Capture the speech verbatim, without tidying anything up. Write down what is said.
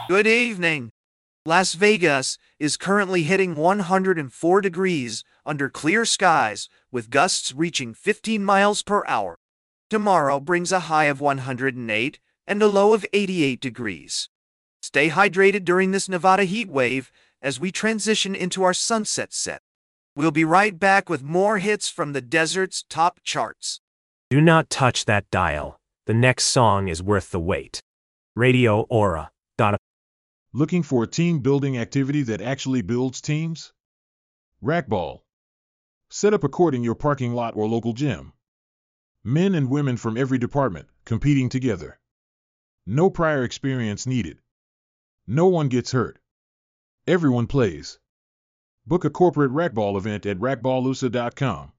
Good evening. Las Vegas is currently hitting one hundred four degrees under clear skies with gusts reaching fifteen miles per hour. Tomorrow brings a high of one hundred eight and a low of eighty-eight degrees. Stay hydrated during this Nevada heat wave as we transition into our sunset set. We'll be right back with more hits from the desert's top charts. Do not touch that dial. The next song is worth the wait. Radio Aura. Looking for a team-building activity that actually builds teams? Racquetball. Set up a court in your parking lot or local gym. Men and women from every department, competing together. No prior experience needed. No one gets hurt. Everyone plays. Book a corporate racquetball event at racquetballusa dot com.